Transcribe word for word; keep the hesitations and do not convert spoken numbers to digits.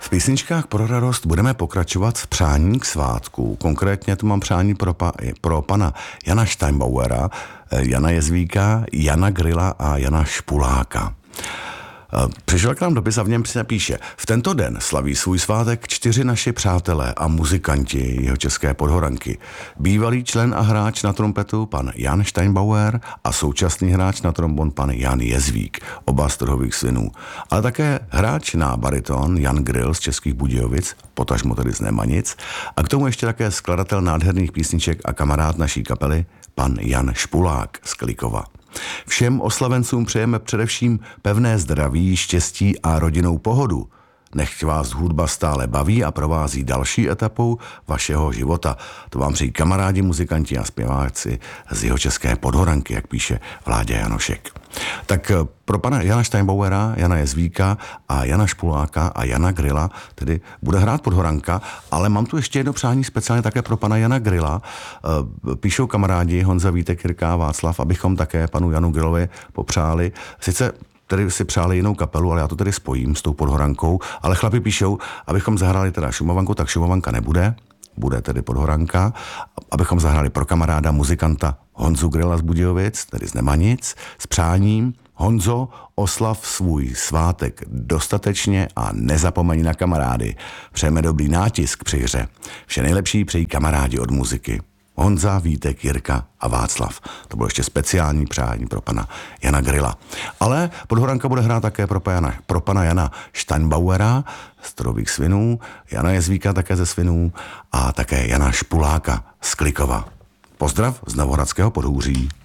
V písničkách pro radost budeme pokračovat v přání k svátku. Konkrétně tu mám přání pro, pa, pro pana Jana Steinbauera, Jana Jezvíka, Jana Grilla a Jana Špuláka. Přišel k nám dopis a v něm se píše: v tento den slaví svůj svátek čtyři naši přátelé a muzikanti jeho české Podhoranky. Bývalý člen a hráč na trumpetu pan Jan Steinbauer a současný hráč na trombon pan Jan Jezvík, oba z Trhových Svinů. Ale také hráč na bariton Jan Grill z Českých Budějovic, potažmo tedy z Nemanic, a k tomu ještě také skladatel nádherných písniček a kamarád naší kapely pan Jan Špulák z Klikova. Všem oslavencům přejeme především pevné zdraví, štěstí a rodinnou pohodu. Nechť vás hudba stále baví a provází další etapou vašeho života. To vám přejí kamarádi, muzikanti a zpěváci z Jihočeské Podhoranky, jak píše Vláďa Janošek. Tak pro pana Jana Steinbauera, Jana Jezvíka a Jana Špuláka a Jana Grilla tedy bude hrát Podhoranka, ale mám tu ještě jedno přání speciálně také pro pana Jana Grilla. Píšou kamarádi Honza, Vítek, Jirka a Václav, abychom také panu Janu Grillovi popřáli. Sice tedy si přáli jinou kapelu, ale já to tedy spojím s tou Podhorankou, ale chlapi píšou, abychom zahráli teda Šumovanku, tak Šumovanka nebude, bude tedy Podhoranka, abychom zahráli pro kamaráda muzikanta Honzu Grilla z Budějovic, tedy z Nemanic, s přáním: Honzo, oslav svůj svátek dostatečně a nezapomeň na kamarády. Přejeme dobrý nátisk při hře. Vše nejlepší přejí kamarádi od muziky. Honza, Vítek, Jirka a Václav. To bylo ještě speciální přání pro pana Jana Grilla. Ale Podhoranka bude hrát také pro pana, pro pana Jana Steinbauera z Trhových Svinů, Jana Jezvíka také ze Svinů a také Jana Špuláka z Klikova. Pozdrav z Novohradského Podhůří.